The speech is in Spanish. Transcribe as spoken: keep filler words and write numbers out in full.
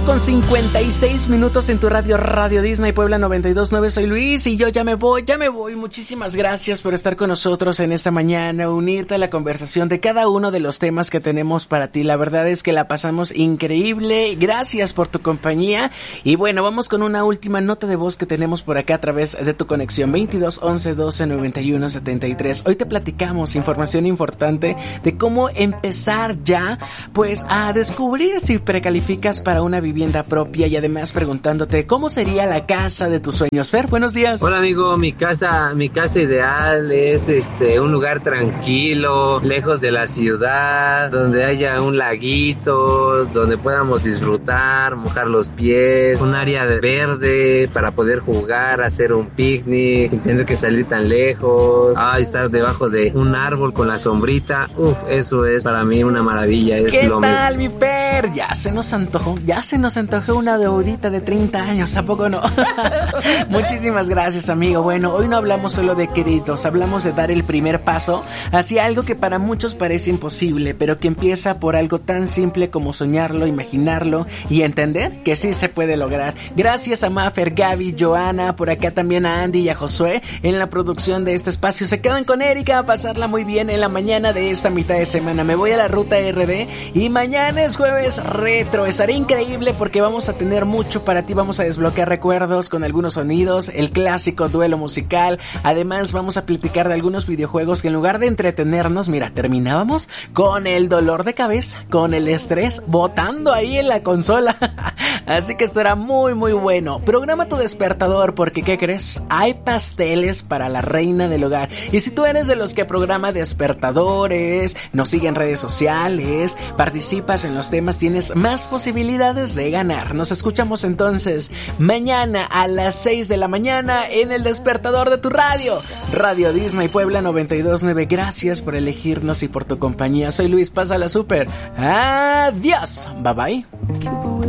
con cincuenta y seis minutos en tu radio, Radio Disney Puebla noventa y dos punto nueve. Soy Luis y yo ya me voy, ya me voy. Muchísimas gracias por estar con nosotros en esta mañana, unirte a la conversación de cada uno de los temas que tenemos para ti. La verdad es que la pasamos increíble. Gracias por tu compañía. Y bueno, vamos con una última nota de voz que tenemos por acá a través de tu conexión veintidós once doce noventa y uno setenta y tres. Hoy te platicamos información importante de cómo empezar ya, pues, a descubrir si precalificas para una vivienda propia y además preguntándote cómo sería la casa de tus sueños. Fer, buenos días. Hola amigo, mi casa, mi casa ideal es este un lugar tranquilo, lejos de la ciudad, donde haya un laguito, donde podamos disfrutar, mojar los pies, un área de verde para poder jugar, hacer un picnic, sin tener que salir tan lejos, ah, estar debajo de un árbol con la sombrita. Uf, eso es para mí una maravilla. Es ¿Qué lo tal, mismo. mi Fer? Ya se nos antojó, ya se nos antojó una deudita de treinta años, ¿a poco no? Muchísimas gracias, amigo. Bueno, hoy no hablamos solo de créditos, hablamos de dar el primer paso hacia algo que para muchos parece imposible, pero que empieza por algo tan simple como soñarlo, imaginarlo y entender que sí se puede lograr. Gracias a Mafer, Gaby, Joana, por acá también a Andy y a Josué en la producción de este espacio. Se quedan con Erika a pasarla muy bien en la mañana de esta mitad de semana. Me voy a la ruta R D y mañana es jueves retro. Estaré increíble porque vamos a tener mucho para ti. Vamos a desbloquear recuerdos con algunos sonidos, el clásico duelo musical. Además vamos a platicar de algunos videojuegos que en lugar de entretenernos, mira, terminábamos con el dolor de cabeza, con el estrés, botando ahí en la consola. Así que estará muy muy bueno. Programa tu despertador porque ¿qué crees? Hay pasteles para la reina del hogar. Y si tú eres de los que programa despertadores, nos sigue en redes sociales, participas en los temas, tienes más posibilidades de ganar. Nos escuchamos entonces mañana a las seis de la mañana en el despertador de tu radio, Radio Disney Puebla noventa y dos punto nueve. Gracias por elegirnos y por tu compañía. Soy Luis, pásala súper. Adiós. Bye bye.